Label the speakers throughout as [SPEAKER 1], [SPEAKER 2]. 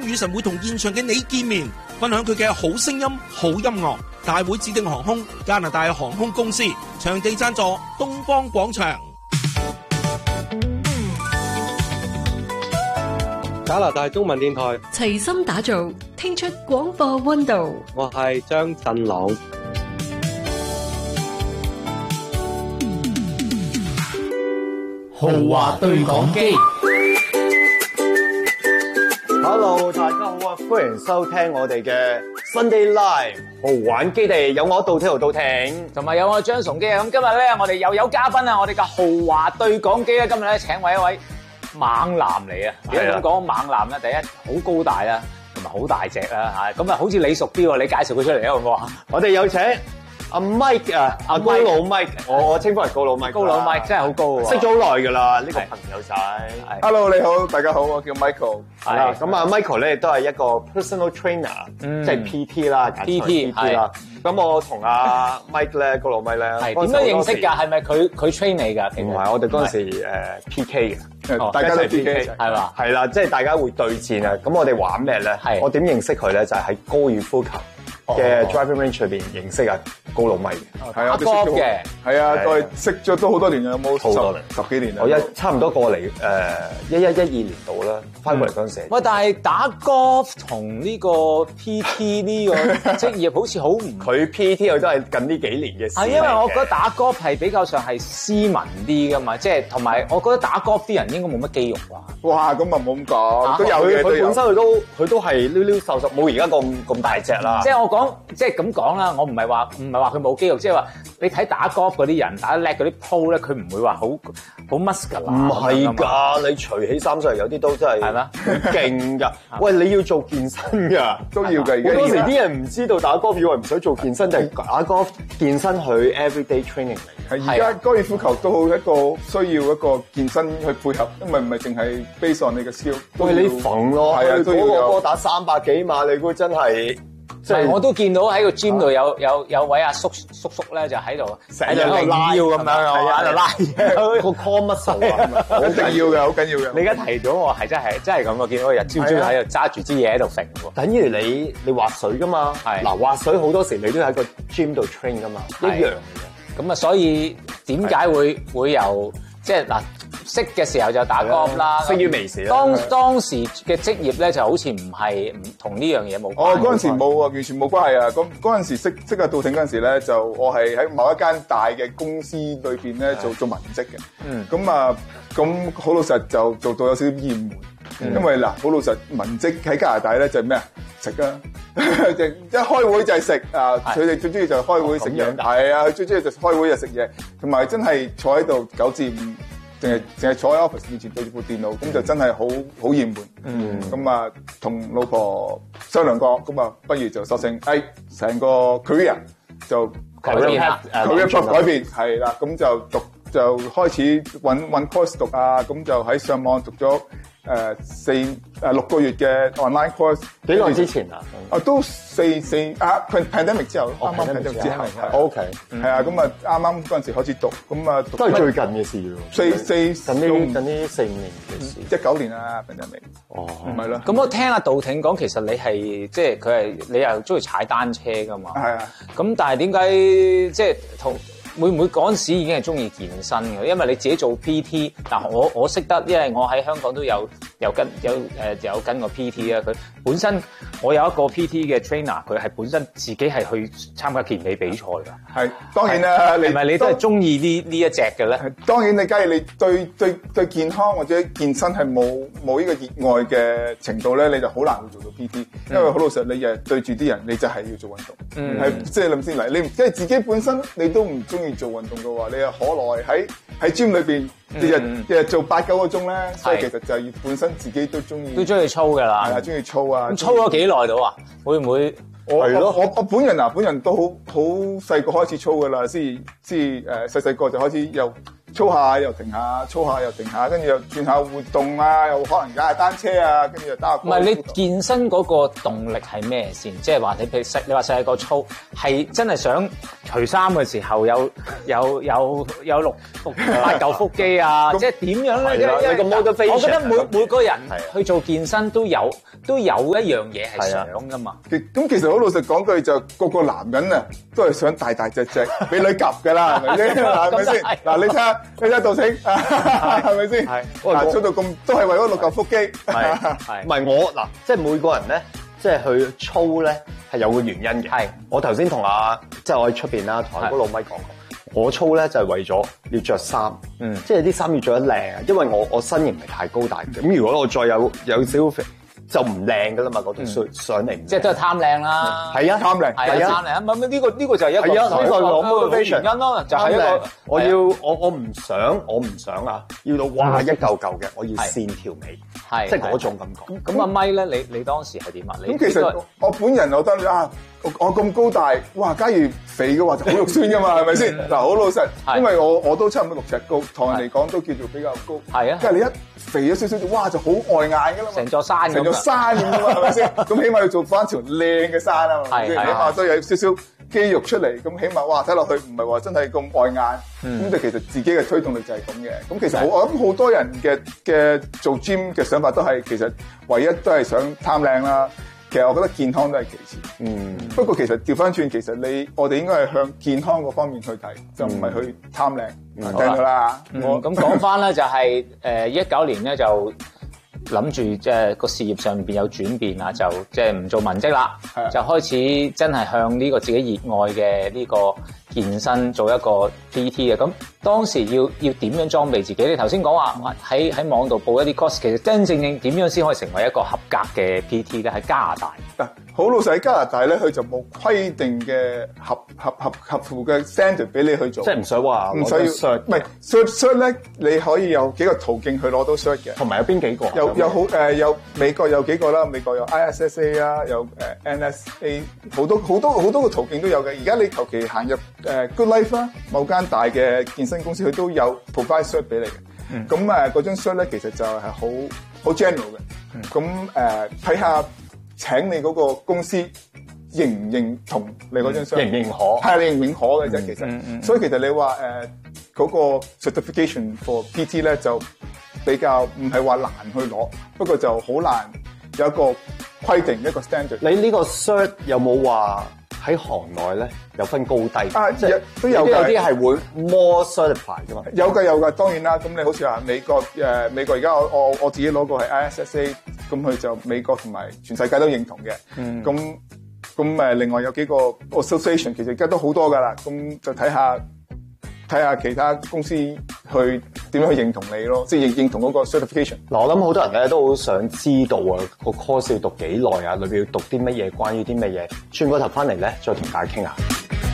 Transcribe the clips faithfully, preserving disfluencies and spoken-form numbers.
[SPEAKER 1] 雨神會同現場嘅你見面，分享佢嘅好聲音、好音樂。大會指定航空加拿大航空公司，場地贊助東方廣場。
[SPEAKER 2] 加拿大中文電台
[SPEAKER 3] 齊心打造，聽出廣播溫度。
[SPEAKER 2] 我係張振朗。
[SPEAKER 4] 豪華對講機
[SPEAKER 5] ，Hello， 大家好啊！歡迎收聽我哋嘅 Sunday Live 豪玩基地，有我杜天豪杜婷，
[SPEAKER 4] 同埋有我張崇基啊！咁今日咧，我哋又有嘉賓啊！我哋嘅豪華對講機咧，今日咧請位一位猛男嚟啊！點解咁講猛男咧？第一好高大啦，同埋好大隻啦嚇，咁啊好似你熟啲喎，你介紹佢出嚟啊好唔好啊？
[SPEAKER 5] 我哋有請阿 Mike 啊，阿高佬 Mike，我我稱呼為高佬 Mike，
[SPEAKER 4] 高佬 Mike 真係好高喎，
[SPEAKER 5] 識咗好耐㗎啦，呢個朋友仔。
[SPEAKER 6] Hello， 你好，大家好，我叫 Michael。
[SPEAKER 5] 係啦，咁啊 Michael 咧亦都係一個 personal trainer，即係 P T 啦
[SPEAKER 4] ，P T
[SPEAKER 5] 啦。咁我同阿 Mike 咧，高佬 Mike 咧，
[SPEAKER 4] 係點樣認識㗎？係咪佢佢 train 你㗎？
[SPEAKER 5] 唔係，我哋嗰陣時誒 P K 嘅，
[SPEAKER 6] 大家都 P K
[SPEAKER 4] 係嘛？
[SPEAKER 5] 係啦，即係大家會對戰啊。咁我哋玩咩咧？我點認識佢咧？就係喺高爾夫球嘅 driving range 裏邊認識啊高佬 Mike。
[SPEAKER 6] 係啊，
[SPEAKER 4] 打 golf 嘅，
[SPEAKER 6] 係啊，我哋識咗都好多年啦，有冇十十幾年啦？
[SPEAKER 5] 我一差唔多過嚟誒一一一二年度啦，翻過嚟嗰陣時。
[SPEAKER 4] 喂，但係打 golf 同呢個 P T 呢個職業好似好唔
[SPEAKER 5] 佢 P T 佢都係近呢幾年嘅事。
[SPEAKER 4] 係因為我覺得打 golf 係比較上係斯文啲噶嘛，即係同埋我覺得打 golf 啲人應該冇乜肌肉啊。
[SPEAKER 6] 哇，咁啊冇咁講，都有嘅，
[SPEAKER 5] 佢本身佢都佢都係溜溜瘦瘦，冇而家咁咁大隻啦。
[SPEAKER 4] 即係我講，即係咁講啦，我唔係話唔係話佢冇肌肉，即係話你睇打 golf 嗰啲人打得叻嗰啲 pro 咧，佢唔會話好好 muscular。
[SPEAKER 5] 唔係㗎，你除起衫上嚟有啲都真係係咩？好勁㗎！喂，你要做健身㗎，
[SPEAKER 6] 都要㗎。
[SPEAKER 5] 好多時啲人唔知道打 golf 以為唔使做健身，就係打 golf 健身佢 everyday training 嚟。
[SPEAKER 6] 係而家高爾夫球都好一個需要一個健身去配合，因為唔係淨係 base on 你嘅 skill。
[SPEAKER 5] 喂，你揈咯，係啊，嗰個波打三百幾碼，你估真係？
[SPEAKER 4] 即係我都見到喺個 gym 度有有有位阿叔叔叔咧，就喺度
[SPEAKER 5] 喺度拉腰咁樣，喺度拉個 core muscle 啊，
[SPEAKER 6] 好緊要嘅，好緊要嘅。
[SPEAKER 4] 你而家提咗我係真係真係咁啊！見到佢日朝朝喺度揸住支嘢喺度揈喎。
[SPEAKER 5] 等於你你滑水噶嘛？係嗱，滑水好多時你都喺個 gym 度 train 噶嘛，一樣嘅。
[SPEAKER 4] 咁啊，所以點解會會由即係嗱？識嘅時候就打 golf 啦，
[SPEAKER 5] 識於微時啦。
[SPEAKER 4] 當當時嘅職業咧就好似唔係唔同呢樣嘢冇關。
[SPEAKER 6] 哦，嗰陣時冇啊，完全冇關係啊！咁嗰陣時識識阿杜挺嗰陣時咧，就我係喺某一間大嘅公司裏邊咧做做文職嘅。嗯。咁啊，咁好老實就做到有少少厭悶，因為嗱，好老實文職喺加拿大咧就係咩啊？食啊！一開會就係食啊！佢哋最中意就係開會食嘢。係啊，佢最中意就開會就食嘢，同埋真係坐喺度九至五。淨係淨係坐喺 office 面前對住部電腦，咁就真係好好厭悶。嗯，咁啊，同老婆商量過，咁啊，不如就索性，誒，成個 career 就
[SPEAKER 4] 改變啦
[SPEAKER 6] ，career path改變，係啦，咁就讀就開始揾揾 course 讀啊，咁就喺上網讀咗誒四誒六個月嘅 online course。
[SPEAKER 5] 幾耐之前啊？
[SPEAKER 6] 啊，都四四啊 pandemic 之後，啱啱 pandemic 之後
[SPEAKER 5] ，OK，
[SPEAKER 6] 係啊，咁啊啱啱嗰陣時開始讀，咁啊
[SPEAKER 5] 都係最近嘅事喎。
[SPEAKER 6] 四四
[SPEAKER 5] 近呢近呢四五年嘅事，
[SPEAKER 6] 一九年啊 pandemic。
[SPEAKER 5] 哦，
[SPEAKER 6] 唔係咯。
[SPEAKER 4] 咁我聽阿杜挺講，其實你係即係佢係你又中意踩單車噶嘛？
[SPEAKER 6] 係啊。咁
[SPEAKER 4] 但係點解即係同？會唔會嗰陣時已經係中意健身嘅？因為你自己做 P T， 嗱我我識得，因為我喺香港都有有跟有誒、呃、有跟過 P T 啊。佢本身我有一個 P T 嘅 trainer，佢係本身自己係去參加健美比賽㗎。
[SPEAKER 6] 係當然啦，你
[SPEAKER 4] 係咪你都係中意呢呢一隻嘅咧？
[SPEAKER 6] 當然你假如你對對對健康或者健身係冇冇呢個熱愛嘅程度咧，你就好難會做到 P T， 因為好老實，你日日對住啲人，你就係要做運動。嗯，係即係諗先嚟，你即係自己本身你都唔中意做運動嘅話，你又可耐喺喺 gym 裏邊日日日日做八九個鐘咧，所以其實就係本身自己都中意，
[SPEAKER 4] 都中意操㗎啦，
[SPEAKER 6] 係啊，中意操啊。
[SPEAKER 4] 咁操咗幾耐到啊？會唔會？
[SPEAKER 6] 我我我我本人啊，本人都好好細個開始操㗎啦，先先誒細細個就開始有操下又停下，操下又停下，跟住又轉下活動啊，又可能踩下單車啊，跟住又打下。
[SPEAKER 4] 唔係你健身嗰個動力係咩先？即係話你譬如細，你話細個操係真係想除衫嘅時候有有有有六六八嚿腹肌啊！即係點樣咧？
[SPEAKER 5] 你個 motivation，
[SPEAKER 4] 我覺得每每個人去做健身都有都有一樣嘢係想㗎嘛。
[SPEAKER 6] 咁其實好老實講句，就個個男人啊都係想大大隻隻俾女及㗎啦，係咪先？係咪先？嗱，你睇下你睇下杜騁，係咪先？係嗱，操到咁都係為咗六嚿腹肌。
[SPEAKER 5] 係係，唔係我嗱，即係每個人咧，即係去操咧係有個原因嘅。係，我頭先同阿即係我喺出邊啦，同阿高老咪講過，我操咧就係為咗要着衫，嗯，即係啲衫要着得靚啊，因為我我身形唔係太高大嘅，咁如果我再有有少少肥，就唔靚噶啦嘛，嗰條上上嚟，
[SPEAKER 4] 即係都係貪靚啦。係啊，
[SPEAKER 6] 貪靚，
[SPEAKER 4] 係啊，貪靚啊！咁呢個呢個就係一個
[SPEAKER 5] 係啊，呢個係 motivation
[SPEAKER 4] 原因咯，就係一個
[SPEAKER 5] 我要我我唔想我唔想啊，要到哇一嚿嚿嘅，我要線條美，係即係嗰種感覺。
[SPEAKER 4] 咁阿咪咧，你你當時係點啊？
[SPEAKER 6] 咁其實我本人我覺得啊，我咁高大，哇！假如肥嘅話就好肉酸噶嘛，係咪先？嗱，好老實，因為我我都差唔多六尺高，同人嚟講都叫做比較高。係啊，但係你一肥咗少少就哇就好礙眼噶啦嘛，
[SPEAKER 4] 成座山
[SPEAKER 6] 成座山咁啊嘛，係咪先？咁起碼要做翻條靚嘅山啊嘛，起碼都有少少肌肉出嚟，咁起碼哇睇落去唔係話真係咁礙眼，咁就其實自己嘅推動力就係咁嘅。咁其實我我諗好多人嘅嘅做 gym 嘅想法都係其實唯一都係想貪靚啦。其實我覺得健康都係其次，嗯。不過其實調翻轉，其實你我哋應該係向健康嗰方面去睇，就唔係去貪靚。聽到啦，
[SPEAKER 4] 我咁講翻咧就係誒一九年咧就諗住即係個事業上邊有轉變啦，就即係唔做文職啦，就開始真係向呢個自己熱愛嘅呢個健身做一個 P T 嘅。咁當時要要點樣裝備自己？你頭先講話喺喺網度報一啲 course，其實真正正點樣先可以成為一個合格嘅 P T 咧？喺加拿大
[SPEAKER 6] 嗱，好老實喺加拿大咧，佢就冇規定嘅合合合合符嘅 standard 俾你去做，
[SPEAKER 5] 即係唔使話
[SPEAKER 6] 唔使要 cert，唔係 cert cert 咧，你可以有幾個途徑去攞到 cert 嘅，
[SPEAKER 5] 同埋有邊幾個？
[SPEAKER 6] 有有好誒有美國有幾個啦，美國有 I S S A 啊，有誒 N S A， 好多好多好多個途徑都有嘅。而家你求其行入誒 Good Life 啦，某間大嘅健身公司佢都有 provide cert 俾你嘅。咁誒嗰張 cert 咧其實就係好好 general 嘅。咁誒睇下請你嗰個公司認唔認同你嗰張 cert，
[SPEAKER 5] 認唔認可？
[SPEAKER 6] 係你認唔認可嘅啫，其實。所以其實你話誒嗰個 certification for P T 咧就比較唔係話難去攞，不過就好難有一個規定一個 standard。
[SPEAKER 5] 你呢個 cert 有冇話喺行內咧有分高低？
[SPEAKER 6] 啊，
[SPEAKER 5] 即係
[SPEAKER 6] 都有嘅，
[SPEAKER 5] 有啲係會 more certified 㗎嘛。
[SPEAKER 6] 有嘅有嘅，當然啦。咁你好似話美國誒、呃、美國而家我我我自己攞過係 I S S A， 咁佢就美國同埋全世界都認同嘅。嗯。咁咁誒，另外有幾個 association 其實而家都好多㗎啦。咁就睇下。睇下其他公司去點樣去認同你咯，即係認認同嗰個 certification。
[SPEAKER 5] 嗱，我諗好多人咧都好想知道啊，個 course 要讀幾耐啊，裏邊要讀啲乜嘢，關於啲乜嘢。轉個頭翻嚟咧，再同大家傾下。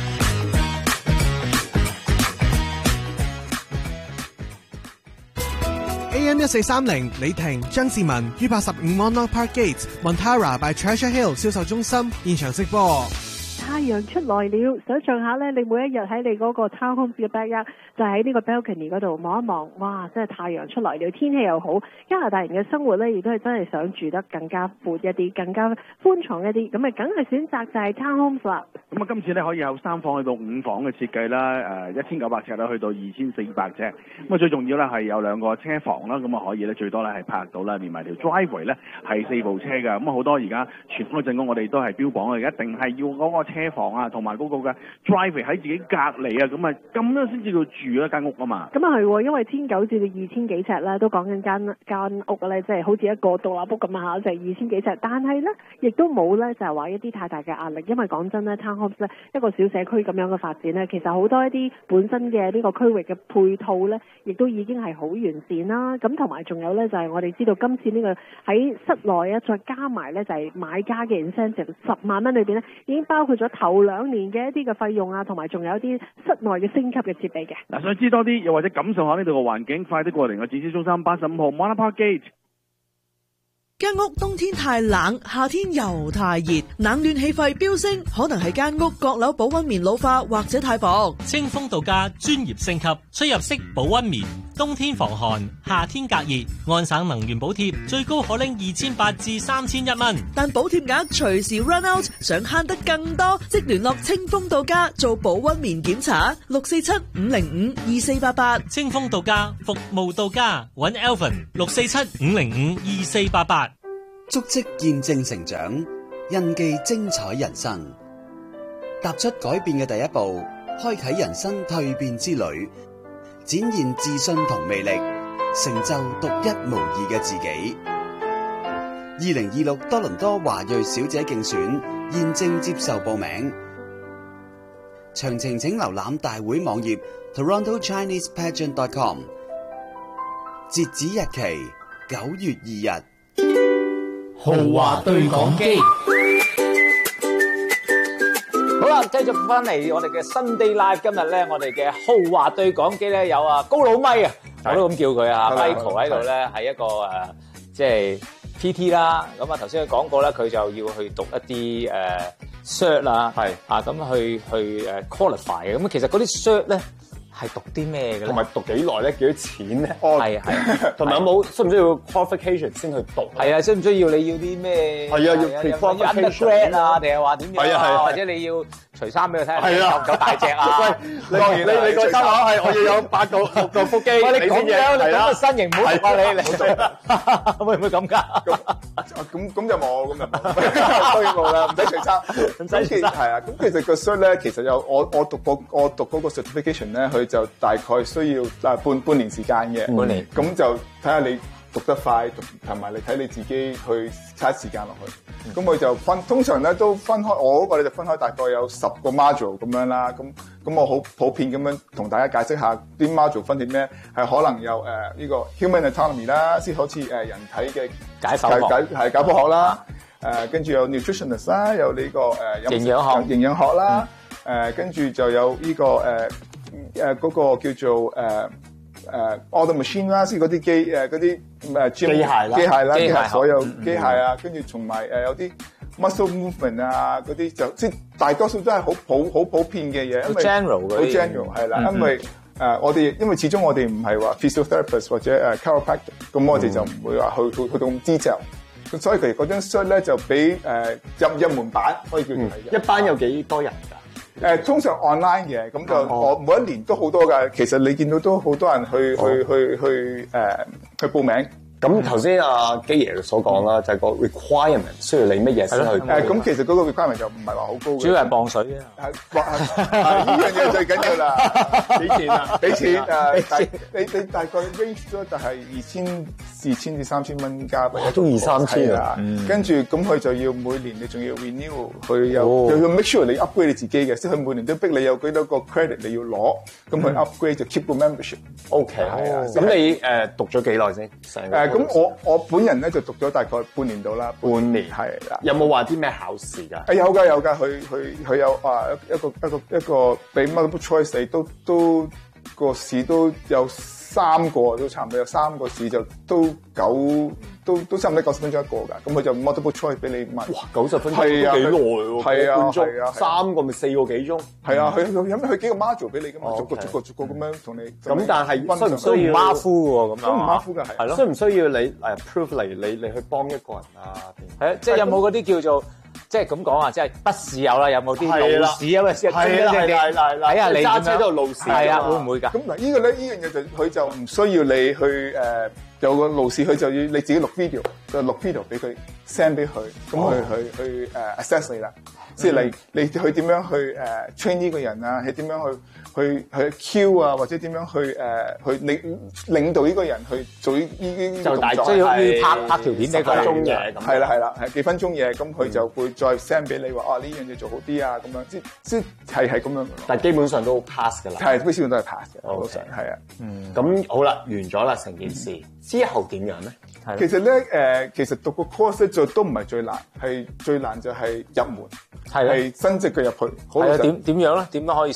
[SPEAKER 7] A M 一四三零李婷、張志文於八十五 Monarch Park Gate Montara by Treasure Hill 銷售中心現場直播。
[SPEAKER 8] 太陽出來了，想象下咧，你每一日喺你嗰個 townhomes 嘅 backyard，就喺呢個 balcony 嗰度望一望，哇！真係太陽出來了，天氣又好。加拿大人嘅生活咧，亦都係真係想住得更加闊一啲，更加寬敞一啲，咁啊，梗係選擇就係 townhomes 啦。
[SPEAKER 9] 咁啊，今次咧可以有三房去到五房嘅設計啦，誒一千九百尺啦，去到二千四百尺。咁啊，最重要咧係有兩個車房啦，咁啊可以咧最多咧係泊到啦，連埋條 driveway 咧係四部車㗎。咁啊好多而家傳統嘅進攻，我哋都係標榜嘅，一定係要嗰個車房啊，同埋嗰個嘅 driveway 喺自己隔離啊，咁啊咁樣先至叫住一間屋啊嘛。
[SPEAKER 8] 咁啊係，因為千九至到二千幾尺咧，都講緊間間屋咧，即係好似一個獨立屋咁啊嚇，就係二千幾尺。但係咧，亦都冇咧就係話一啲太大嘅壓力，因為講真咧 townhomes 咧一個小社區咁樣嘅發展咧，其實好多一啲本身嘅呢個區域嘅配套咧，亦都已經係好完善啦。咁同埋仲有咧，就係我哋知道今次呢個喺室內啊，再加埋咧就係買家嘅 incentive 十萬蚊裏邊咧，已經包括咗頭兩年嘅一啲嘅費用啊，同埋仲有一啲室內嘅升級嘅設備嘅。
[SPEAKER 9] 嗱，想知多啲，又或者感受下呢度嘅環境，快啲過嚟我展銷中心八十五號 Monarch Park Gate。
[SPEAKER 10] 間屋冬天太冷，夏天又太熱，冷暖氣費飆升，可能係間屋閣樓保溫棉老化或者太薄。
[SPEAKER 11] 清風度假專業升級，出入式保溫棉，冬天防寒，夏天隔熱，安省能源補貼最高可拎二千八至三千一蚊，
[SPEAKER 10] 但補貼額隨時 run out， 想慳得更多，即聯絡清風度假做保溫棉檢查，六四七五零五二四八八。
[SPEAKER 11] 清風度假服務到家，揾 Alvin 六四七五零五二四八八。
[SPEAKER 12] 足跡見證成長，印記精彩人生。踏出改變嘅第一步，開啟人生蛻變之旅，展現自信同魅力，成就獨一無二嘅自己。二零二六多倫多華裔小姐競選現正接受報名，詳情請瀏覽大會網頁 toronto chinese pageant dot com， 截止日期九月二日。
[SPEAKER 4] 豪華對講機，好啦，繼續翻嚟我哋嘅 Sunday Live。今日咧，我哋嘅豪華對講機咧有啊高佬咪啊，我都咁叫佢啊 Michael 喺度咧，係一個誒即係 P T 啦。咁啊頭先佢講過咧，佢就要去讀一啲誒 cert 啦，係啊咁去去誒 qualify 嘅。咁其實嗰啲 cert 咧係讀啲咩嘅咧？
[SPEAKER 5] 同埋讀幾耐咧？幾多錢咧？
[SPEAKER 4] 哦，係係。同埋有冇需唔需要 qualification 先去讀？係啊，需唔需要你要啲咩？係啊，要 pre-qualification 啊，定係話點樣？係啊係。或者你要除衫俾佢睇下，夠唔夠大隻啊？
[SPEAKER 5] 喂，當然你你個參考係我要有八個六個腹肌。喂，
[SPEAKER 4] 你咁樣你咁嘅身形唔好讀啊你你。會唔會咁㗎？
[SPEAKER 6] 咁咁就冇，咁就冇，當然冇啦，唔使除衫，唔使除衫。係啊，咁其實個 cert 咧，其實有我我讀過我讀嗰個 certification 咧，佢就大概需要啊半半年時間嘅。半年。咁就睇下你讀得快，同埋你睇你自己去差時間落去。咁佢就分，通常咧都分開，我嗰個咧就分開大概有十個 module 咁樣啦。咁咁我好普遍咁樣同大家解釋下啲 module 分啲咩，係可能有誒呢個 human anatomy 啦，先好似誒人體嘅
[SPEAKER 4] 解剖學，
[SPEAKER 6] 係解剖學啦。誒跟住有 nutritionist 啦，有呢個誒
[SPEAKER 4] 營養學，
[SPEAKER 6] 營養學啦。誒跟住就有呢個誒誒嗰個叫做誒。誒 auto machine 啦，即係嗰啲機誒嗰啲誒機械啦，機械啦，機械所有機械啊，跟住同埋誒有啲 muscle movement 啊嗰啲就即係大多數都係好普好普遍嘅嘢，因為
[SPEAKER 4] general 嗰啲，
[SPEAKER 6] 好 general 係啦，因為誒我哋因為始終我哋唔係話 physiotherapist 或者誒 chiropractor，咁我哋就唔會話去去去到咁 detail，咁所以其實嗰張 cert 咧就俾誒入入門版可以叫做係。
[SPEAKER 5] 一班有幾多人㗎？
[SPEAKER 6] 誒通常 online 嘅，咁就我每一年都好多㗎。其實你見到都好多人去、哦、去去去誒、呃、去報名。
[SPEAKER 5] 咁頭先阿基爺所講啦，就係個 requirement 需要你乜嘢先去？
[SPEAKER 6] 誒咁其實嗰個 requirement 就唔係話好高嘅，
[SPEAKER 4] 主要係磅水啫。
[SPEAKER 6] 係呢樣嘢最緊要啦，俾錢啊，俾錢誒，你你大概 range 咗就係二千二千至三千蚊加幣，
[SPEAKER 5] 都二三千啊。
[SPEAKER 6] 跟住咁佢就要每年你仲要 renew，佢又又要 make sure 你 upgrade 你自己嘅，即係佢每年都逼你有幾多個 credit 你要攞，咁佢 upgrade 就 keep 個 membership。
[SPEAKER 5] OK，係啊。咁你誒讀咗幾耐先？
[SPEAKER 6] 誒咁我我本人咧就讀咗大概半年到啦，
[SPEAKER 5] 半年
[SPEAKER 6] 係啦。
[SPEAKER 5] 有冇話啲咩考試㗎？
[SPEAKER 6] 誒有㗎有㗎，佢佢佢有啊一一個一個一個俾 multiple choice 你都都個試都有三個，都差唔多有三個試就都九都都差唔多九十分鐘一個㗎，咁佢就 multiple choice 俾你問。
[SPEAKER 5] 哇！九十分鐘都幾耐喎，
[SPEAKER 6] 係啊
[SPEAKER 5] 係啊，三個咪四個幾鐘。
[SPEAKER 6] 係啊，佢佢有佢幾個 module 俾你㗎嘛，逐個逐個逐個咁樣同你。
[SPEAKER 5] 咁但係需唔需要
[SPEAKER 4] 馬虎喎？咁樣
[SPEAKER 6] 都唔馬虎㗎，係。
[SPEAKER 5] 係咯。需唔需要你誒 prove 嚟你你去幫一個人啊？
[SPEAKER 4] 係啊，即係有冇嗰啲叫做？即係咁講啊，即係筆試有啦，有冇啲路試啊？咪先
[SPEAKER 5] 係啦係啦係啦，
[SPEAKER 4] 睇下你
[SPEAKER 5] 揸車都係路試，
[SPEAKER 4] 係啊，會唔會㗎？
[SPEAKER 6] 咁嗱，呢個咧，呢樣嘢就佢就唔需要你去誒有個路試，佢就要你自己錄 video，就錄 video 俾佢 send 俾佢，咁佢去去誒 assess 你啦。即係你你去點樣去誒 train 呢個人啊？係點樣去去去 Q 啊？或者點樣去誒去領領導呢個人去做呢呢呢
[SPEAKER 4] 就大即係要拍拍條片俾佢
[SPEAKER 5] 鐘嘢咁。
[SPEAKER 6] 係啦係啦，係幾分鐘嘢，咁佢就會再 send 俾你話啊呢樣嘢做好啲啊咁樣，即即係係咁樣。
[SPEAKER 5] 但係基本上都 pass 㗎啦。
[SPEAKER 6] 係基本上都係 pass 嘅，
[SPEAKER 5] 好
[SPEAKER 6] 常係啊。
[SPEAKER 5] 嗯，咁好啦，完咗啦成件事之後點樣咧？
[SPEAKER 6] 其實咧誒，其實讀個 course 咧就都唔係最難，係最難就係入門。係係伸隻腳入去，
[SPEAKER 4] 係啊，點點樣咧？點樣可以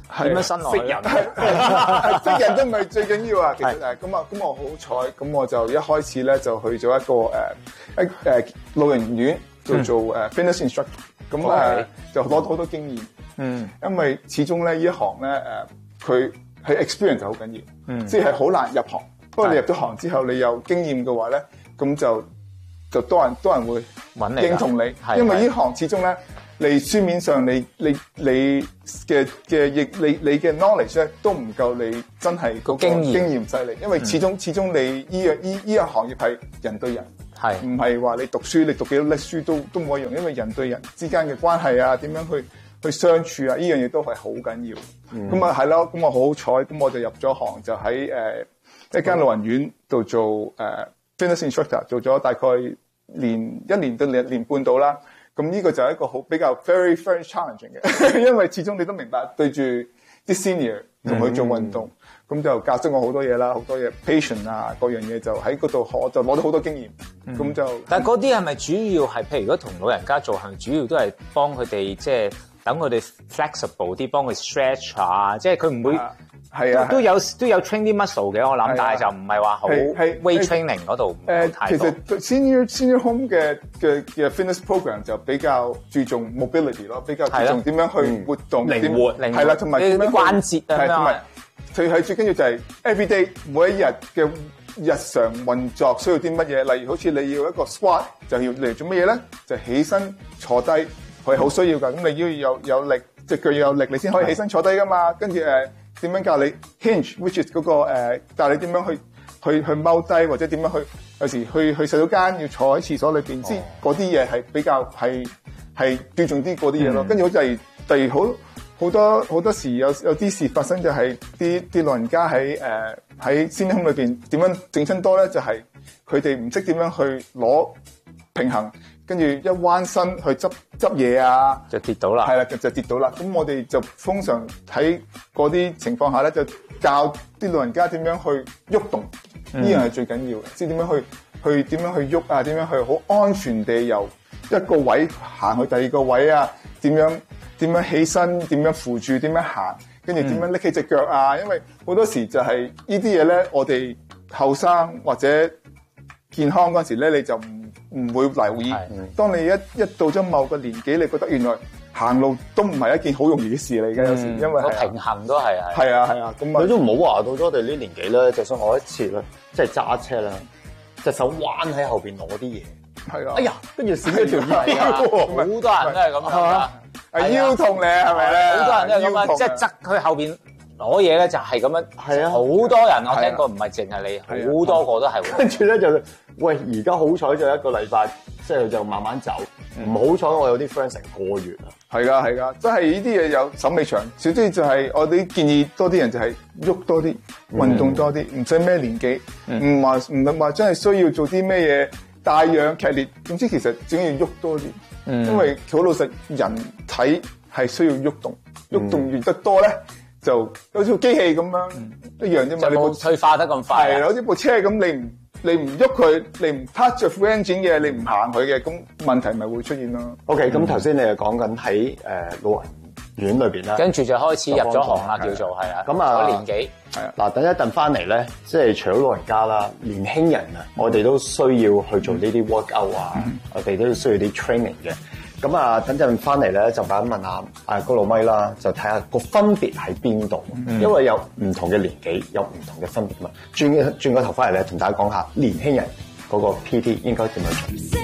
[SPEAKER 4] 點樣伸落去？
[SPEAKER 6] 人，識人都唔係最緊要啊！其實誒咁啊，咁我好彩，咁我就一開始咧就去咗一個誒一誒老人院做做誒 fitness instructor，咁誒就攞到好多經驗。嗯，因為始終咧呢一行咧誒佢係 experience 就好緊要，嗯，即係好難入行。不過你入咗行之後，你有經驗嘅話咧，咁就就多人多人會認同你，因為呢行始終咧。你書面上你你你嘅嘅亦你你嘅 knowledge 咧都唔夠你真係個經驗經驗犀利，因為始終、嗯、始終你依樣依依樣行業係人對人，係唔係話你讀書你讀幾多叻書都都冇用，因為人對人之間嘅關係啊，點樣去去相處啊，依樣嘢都係好緊要。咁啊係咯，咁我好彩，咁我就入咗行，就喺誒、呃、一間老人院度做誒、呃、fitness instructor， 做咗大概年一年到兩年半到啦。咁呢個就係一個好比較 very very challenging 嘅，因為始終你都明白對住啲 senior 同佢做運動，咁、嗯、就教識我好多嘢啦，好多嘢 patient 啊，各樣嘢就喺嗰度學，就攞到好多經驗。咁、嗯、就
[SPEAKER 4] 但係嗰啲係咪主要係譬如如果同老人家做，係咪主要都係幫佢哋即係等佢哋 flexible 啲，幫佢 stretch 啊，即係佢唔會。係啊，都有都有 train 啲 muscle 嘅，我諗，但係就唔係話好 weight training 嗰度誒。其實
[SPEAKER 6] senior senior home 嘅嘅嘅 fitness program 就比較注重 mobility 咯，比較注重點樣去活動，
[SPEAKER 4] 靈活，靈活
[SPEAKER 6] 係啦，同埋啲
[SPEAKER 4] 關節啊，
[SPEAKER 6] 同埋最係最緊要就係 every day 每一日嘅日常運作需要啲乜嘢，例如好似你要一個 squat 就要嚟做乜嘢咧？就起身坐低，佢好需要㗎。咁你要有有力，隻腳要有力，你先可以起身坐低㗎嘛。跟住誒。點樣教你 hinge，which is 嗰、那個誒、呃，教你點樣去去去踎低，或者點樣去有時去去洗手間要坐喺廁所裏邊，即係嗰啲嘢係比較係係注重啲嗰啲嘢咯。跟住好就係第二好好多好多時有有啲事發生，就係啲啲老人家喺誒喺先空裏邊點樣整親多咧，就係佢哋唔識點樣去攞平衡。跟住一彎身去執執嘢啊，
[SPEAKER 4] 就跌到啦。
[SPEAKER 6] 係啦，就跌到啦。咁我哋就通常喺嗰啲情況下咧，就教啲老人家點樣去喐動，呢、嗯、樣係最緊要嘅。即係點樣去去點樣去喐啊？點樣去好安全地由一個位行去第二個位啊？點樣點樣起身？點樣扶住？點樣行？跟住點樣拎起隻腳啊？因為好多時就係呢啲嘢咧，我哋後生或者健康嗰陣時咧，你就唔唔會留意。當你一一到咗某個年紀，你覺得原來行路都唔係一件好容易嘅事嚟嘅，有時因為
[SPEAKER 4] 個平衡都係
[SPEAKER 6] 係啊係啊。咁
[SPEAKER 5] 你都唔好話到咗我哋呢年紀咧，就算我一次咧，即係揸車啦，隻手彎喺後邊攞啲嘢，係啊，哎呀，跟住閃咗條腰，
[SPEAKER 4] 好多人都係咁啊，
[SPEAKER 6] 係腰痛咧，係咪咧？
[SPEAKER 4] 好多人都係咁啊，即係側佢後邊。攞嘢咧就係咁樣，係啊，好多人我聽過，唔係淨係你，好多個都係。
[SPEAKER 5] 跟住咧就，喂，而家好彩就一個禮拜，即係就慢慢走。唔好彩我有啲 friend 成個月啊。
[SPEAKER 6] 係㗎係㗎，即係呢啲嘢有手尾長。少啲就係我哋建議多啲人就係喐多啲，運動多啲，唔使咩年紀，唔話唔係話真係需要做啲咩嘢帶氧劇烈。總之其實只要喐多啲，因為好老實，人體係需要喐動，喐動越得多咧。就好似部機器咁樣、嗯、一樣啫嘛，
[SPEAKER 4] 你冇退化得咁快。
[SPEAKER 6] 係，好似部車咁，你唔你唔喐佢，你唔 touch 着 full engine 嘅，你唔行佢嘅，咁問題咪會出現咯。
[SPEAKER 5] OK，咁頭先你係講緊喺誒老人院裏邊啦，
[SPEAKER 4] 跟住就開始入咗行啦，叫做係啊。咁啊年紀
[SPEAKER 5] 係啊。嗱，等一陣翻嚟咧，即係除咗老人家啦，年輕人啊，我哋都需要去做呢啲 workout 啊，嗯、我哋都需要啲 training 嘅。咁啊，等陣翻嚟咧，就想問下啊高老咪啦，就睇下個分別喺邊度，嗯、因為有唔同嘅年紀，有唔同嘅分別嘛。轉轉個頭翻嚟咧，同大家講下年輕人嗰個 P T 應該點樣做。